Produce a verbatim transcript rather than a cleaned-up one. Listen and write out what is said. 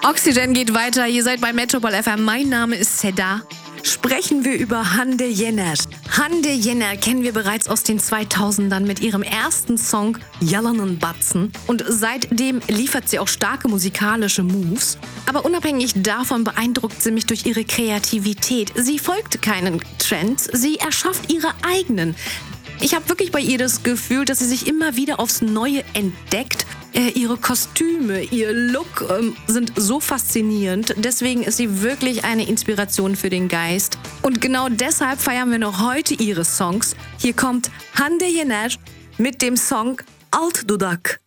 Oxygen geht weiter. Ihr seid bei Metropol F M. Mein Name ist Seda. Sprechen wir über Hande Yener. Hande Yener kennen wir bereits aus den zweitausendern mit ihrem ersten Song Yalanın Batsın. Und seitdem liefert sie auch starke musikalische Moves. Aber unabhängig davon beeindruckt sie mich durch ihre Kreativität. Sie folgt keinen Trends, sie erschafft ihre eigenen. Ich habe wirklich bei ihr das Gefühl, dass sie sich immer wieder aufs Neue entdeckt. Äh, ihre Kostüme, ihr Look ähm, sind so faszinierend. Deswegen ist sie wirklich eine Inspiration für den Geist. Und genau deshalb feiern wir noch heute ihre Songs. Hier kommt Hande Yener mit dem Song Alt Dudak.